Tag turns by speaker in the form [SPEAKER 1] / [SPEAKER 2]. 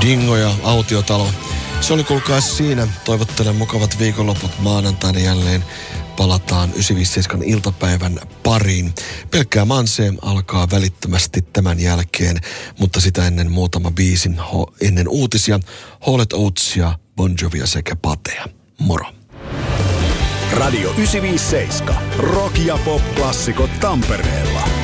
[SPEAKER 1] Dingo ja Autiotalo. Se oli kuulkaa siinä. Toivottelen mukavat viikonloput maanantaina jälleen. Palataan 957 iltapäivän pariin. Pelkkää Manse alkaa välittömästi tämän jälkeen, mutta sitä ennen muutama biisi ennen uutisia. Hoolet Oatsia, Bon Jovia sekä Patea. Moro.
[SPEAKER 2] Radio 957. Rock ja pop-klassikot Tampereella.